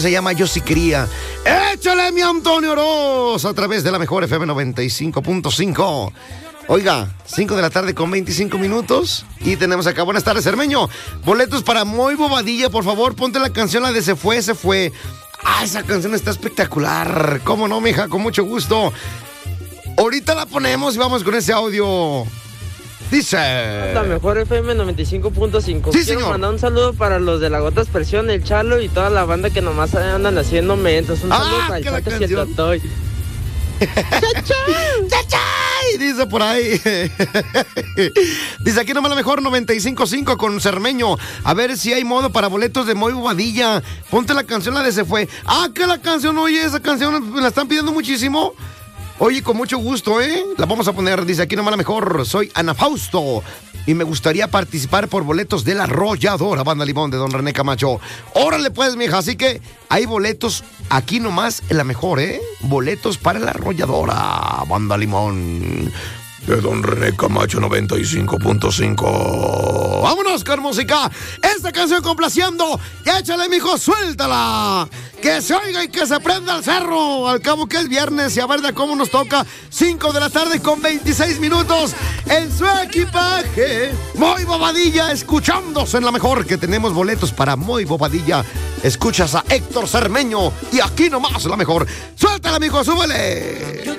Se llama Yo sí quería. Échale, mi Antonio Oroz, a través de la mejor FM 95.5. Oiga, 5 de la tarde con 25 minutos. Y tenemos acá, buenas tardes, Cermeño. Boletos para Moy Bobadilla, por favor, ponte la canción, la de Se Fue, Se Fue. Ah, esa canción está espectacular. ¿Cómo no, mija? Con mucho gusto. Ahorita la ponemos y vamos con ese audio. Dice... La mejor FM 95.5. Sí, Quiero señor. mandar un saludo para los de la Gota Expresión, el Chalo y toda la banda que nomás andan haciendo mentos. Un saludo para el que la Chatas y el canción. Totoy. ¡Chachay! Dice por ahí. Dice aquí nomás la mejor 95.5 con Cermeño. A ver si hay modo para boletos de Moy Bobadilla. Ponte la canción, la de Se Fue. Ah, que la canción, oye, esa canción me la están pidiendo muchísimo. Oye, con mucho gusto, ¿eh? La vamos a poner, dice aquí nomás la mejor. Soy Ana Fausto y me gustaría participar por boletos de La Arrolladora, Banda Limón de Don René Camacho. Órale pues, mija, así que hay boletos aquí nomás en la mejor, ¿eh? Boletos para La Arrolladora, Banda Limón de Don René Camacho 95.5. ¡Vámonos con música! Esta canción complaciendo. ¡Ya échale, mijo, suéltala! Que se oiga y que se prenda el cerro. Al cabo que es viernes y a ver de cómo nos toca. 5 de la tarde con 26 minutos. En su equipaje, Moy Bobadilla, escuchándose en la mejor, que tenemos boletos para Moy Bobadilla. Escuchas a Héctor Cermeño y aquí nomás la mejor. ¡Suéltala, mijo, súbele!